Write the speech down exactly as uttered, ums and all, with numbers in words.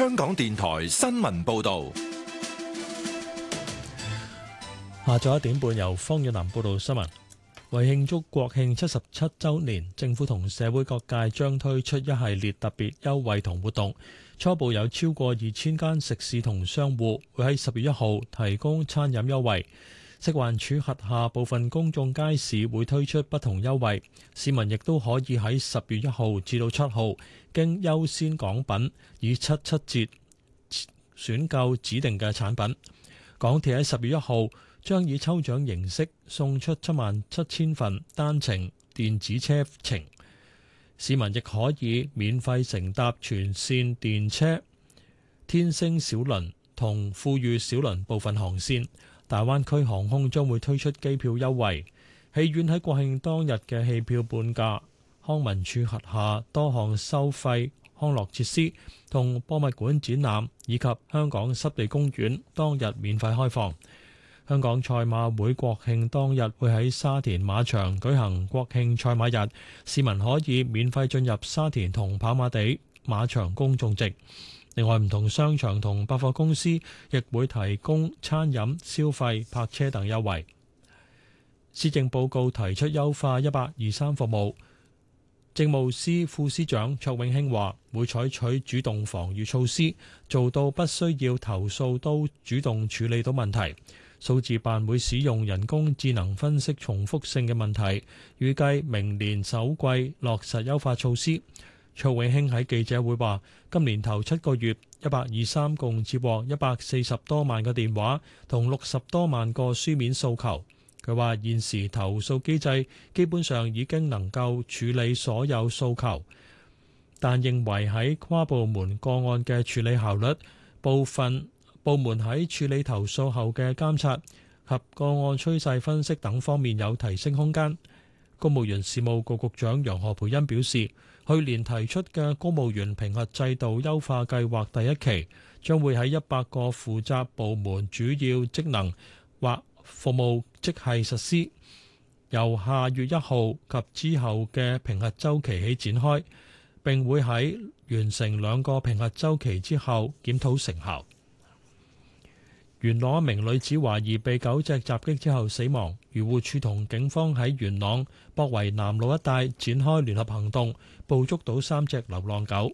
香港電台新聞報道。 下晝一點半，由方遠南報道新聞。為慶祝國慶七十七週年，政府同社會各界將推出一系列特別優惠同活動。初步有超過二千間食肆同商戶會喺十月一號提供餐飲優惠。食環署轄下部分公眾街市會推出不同優惠，市民亦都可以喺十月一號至到七號經優先港品以七七折選購指定嘅產品。港鐵喺十月一號將以抽獎形式送出七萬七千份單程電子車程，市民亦可以免費乘搭全線電車、天星小輪同富裕小輪部分航線。大灣區航空將會推出機票優惠，戲院喺國慶當日嘅戲票半價，康文署轄下多項收費康樂設施同博物館展覽以及香港濕地公園當日免費開放。香港賽馬會國慶當日會喺沙田馬場舉行國慶賽馬日，市民可以免費進入沙田同跑馬地馬場公眾席。另外，唔同商場同百貨公司亦會提供餐飲、消費、泊車等優惠。施政報告提出優化一八二三服務，政務司副司長卓永興話會採取主動防禦措施，做到不需要投訴都主動處理到問題。數字辦會使用人工智能分析重複性嘅問題，預計明年首季落實優化措施。卓永興喺記者會話，今年頭七個月，一八二三共接獲一百四十多萬個電話同六十多萬個書面訴求。佢話現時投訴機制基本上已經能夠處理所有訴求，但認為喺跨部門個案嘅處理效率、部分部門喺處理投訴後嘅監察及個案趨勢分析等方面有提升空間。公務員事務局局長楊何蓓茵表示，去年提出嘅公務員評核制度優化計劃第一期將會喺一百個負責部門主要職能或服務職系實施，由下月一號及之後嘅評核週期起展開，並會喺完成兩個評核週期之後檢討成效。元朗一名女子懷疑被狗隻襲擊之後死亡，漁護署同警方喺元朗博圍南路一帶展開聯合行動，捕捉到三隻流浪狗。